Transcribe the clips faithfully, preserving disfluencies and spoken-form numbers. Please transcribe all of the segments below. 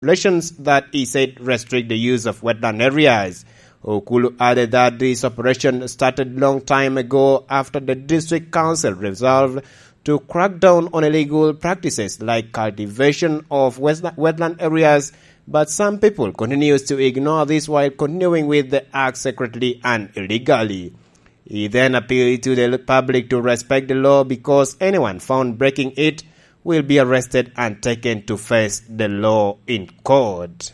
regulations that he said restrict the use of wetland areas. Okulu added that this operation started long time ago after the district council resolved to crack down on illegal practices like cultivation of wetland areas, but some people continue to ignore this while continuing with the act secretly and illegally. He then appealed to the public to respect the law because anyone found breaking it will be arrested and taken to face the law in court.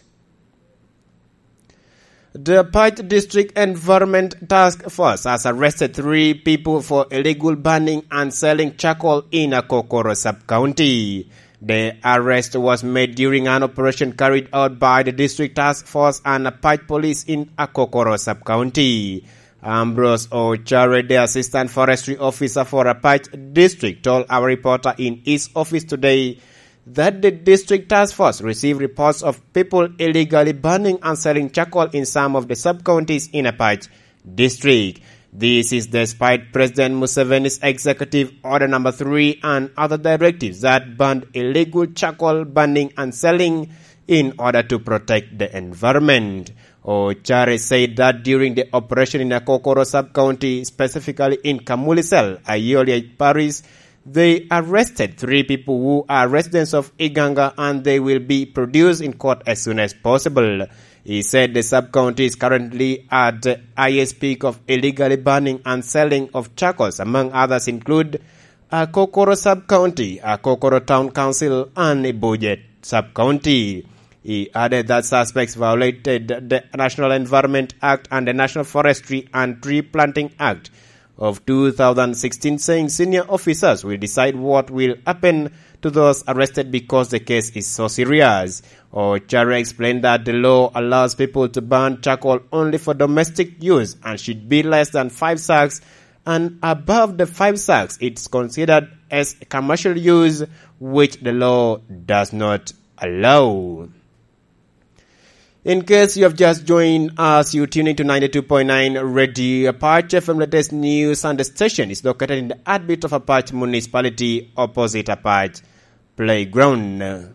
The Apache District Environment Task Force has arrested three people for illegal burning and selling charcoal in Akokoro Sub-County. The arrest was made during an operation carried out by the District Task Force and Apache Police in Akokoro Sub-County. Ambrose Ochare, the Assistant Forestry Officer for Apache District, told our reporter in his office today that the District Task Force received reports of people illegally burning and selling charcoal in some of the sub-counties in Apache District. This is despite President Museveni's Executive Order Number three and other directives that banned illegal charcoal burning and selling in order to protect the environment. Ochare said that during the operation in Akokoro Sub-County, specifically in Kamulisel, Ayole Parish, they arrested three people who are residents of Iganga and they will be produced in court as soon as possible. He said the sub-county is currently at the highest peak of illegally burning and selling of charcoals. Among others include Akokoro Sub-County, Akokoro Town Council, and Ibojet Sub-County. He added that suspects violated the National Environment Act and the National Forestry and Tree Planting Act of two thousand sixteen, saying senior officers will decide what will happen to those arrested because the case is so serious. Ochare explained that the law allows people to burn charcoal only for domestic use and should be less than five sacks, and above the five sacks it's considered as commercial use, which the law does not allow. In case you have just joined us, you tune into ninety-two point nine Radio Apache F M. Latest news, and the station is located in the heartbeat of Apache Municipality, opposite Apache Playground.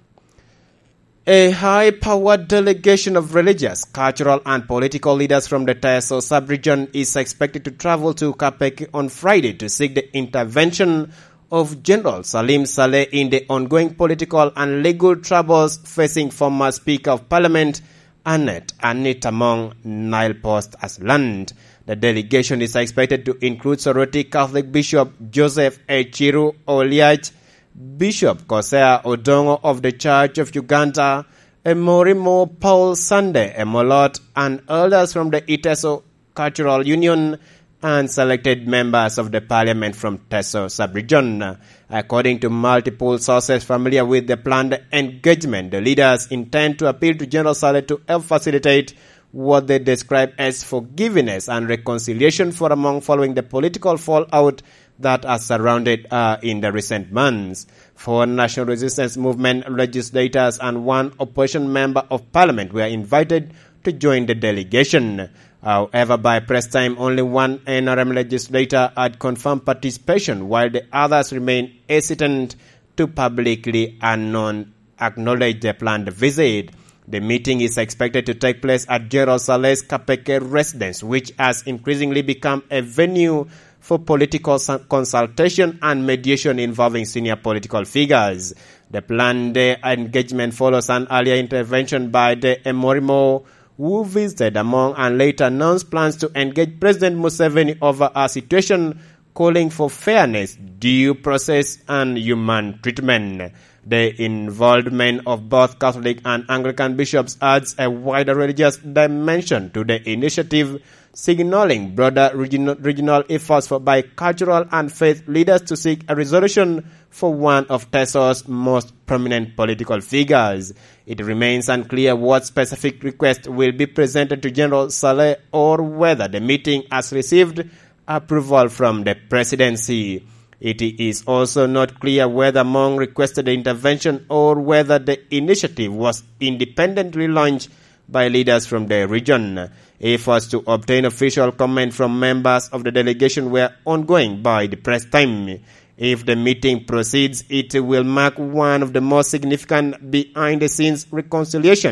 A high-powered delegation of religious, cultural, and political leaders from the Teso sub-region is expected to travel to Kapeke on Friday to seek the intervention of General Salim Saleh in the ongoing political and legal troubles facing former Speaker of Parliament Annette Anitamong Nile Post Asland. The delegation is expected to include Soroti Catholic Bishop Joseph Echiru Oliach, Bishop Kosea Odongo of the Church of Uganda, Emorimo Paul Sunday Emolot, and elders from the Iteso Cultural Union, and selected members of the parliament from Teso sub-region. According to multiple sources familiar with the planned engagement, the leaders intend to appeal to General Saleh to help facilitate what they describe as forgiveness and reconciliation for among following the political fallout that has surrounded her in the recent months. Four National Resistance Movement legislators and one opposition member of parliament were invited to join the delegation. However, by press time, only one N R M legislator had confirmed participation, while the others remain hesitant to publicly unknown acknowledge the planned visit. The meeting is expected to take place at General Saleh's Kapeke residence, which has increasingly become a venue for political consultation and mediation involving senior political figures. The planned engagement follows an earlier intervention by the Emorimo, who visited among and later announced plans to engage President Museveni over a situation, calling for fairness, due process, and human treatment. The involvement of both Catholic and Anglican bishops adds a wider religious dimension to the initiative, signaling broader regional, regional efforts for bicultural and faith leaders to seek a resolution for one of Teso's most prominent political figures. It remains unclear what specific request will be presented to General Saleh or whether the meeting has received approval from the presidency. It is also not clear whether Mong requested the intervention or whether the initiative was independently launched by leaders from the region. Efforts to obtain official comment from members of the delegation were ongoing by the press time. If the meeting proceeds, it will mark one of the most significant behind-the-scenes reconciliation